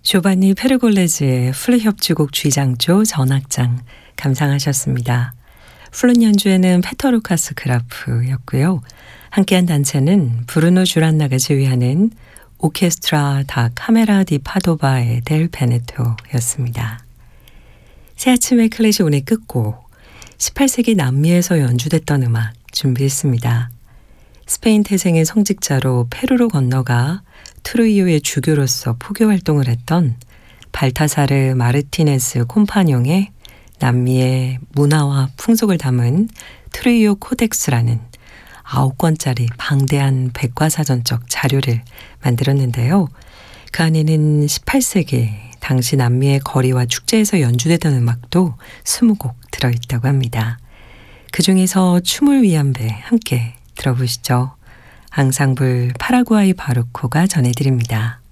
조반니 페르골레즈의 플룻 협주곡 G장조 전악장 감상하셨습니다. 플룻 연주에는 페터 루카스 그라프였고요. 함께한 단체는 브루노 주란나가 지휘하는 오케스트라 다 카메라 디 파도바의 델 베네토였습니다. 새 아침의 클래식 오늘 끝곡 18세기 남미에서 연주됐던 음악 준비했습니다. 스페인 태생의 성직자로 페루로 건너가 트루이오의 주교로서 포교 활동을 했던 발타사르 마르티네스 콤파뇽의 남미의 문화와 풍속을 담은 트루이오 코덱스라는 9권짜리 방대한 백과사전적 자료를 만들었는데요. 그 안에는 18세기 당시 남미의 거리와 축제에서 연주되던 음악도 20곡 들어있다고 합니다. 그 중에서 춤을 위한 배 함께 들어보시죠. 앙상블 파라구아이 바로코가 전해드립니다.